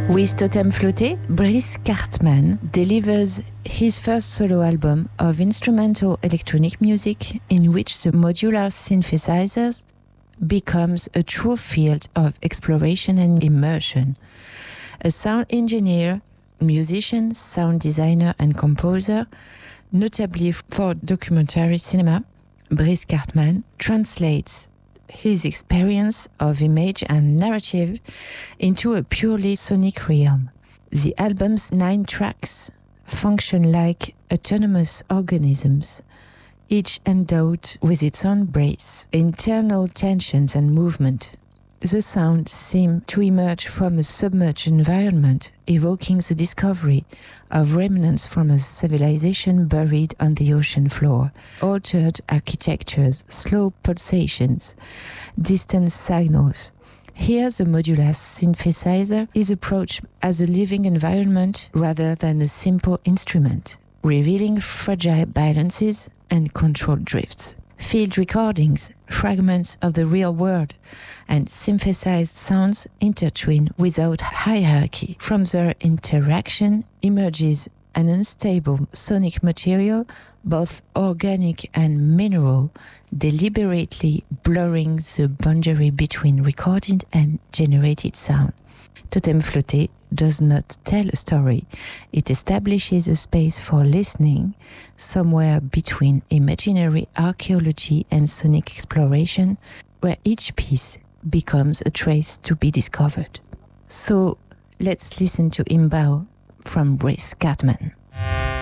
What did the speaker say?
With Totem Flotté, Brice Cartman delivers his first solo album of instrumental electronic music in which the modular synthesizers becomes a true field of exploration and immersion. A sound engineer, musician, sound designer and composer, notably for documentary cinema, Brice Cartman translates his experience of image and narrative into a purely sonic realm. The album's 9 tracks function like autonomous organisms, each endowed with its own brace, internal tensions and movement. The sounds seem to emerge from a submerged environment, evoking the discovery of remnants from a civilization buried on the ocean floor, altered architectures, slow pulsations, distant signals. Here, the modular synthesizer is approached as a living environment rather than a simple instrument, revealing fragile balances and controlled drifts. Field recordings, fragments of the real world, and synthesized sounds intertwine without hierarchy. From their interaction emerges an unstable sonic material, both organic and mineral, deliberately blurring the boundary between recorded and generated sound. Totem Flotté does not tell a story. It establishes a space for listening, somewhere between imaginary archaeology and sonic exploration, where each piece becomes a trace to be discovered. So let's listen to Imbao from Brice Cartman.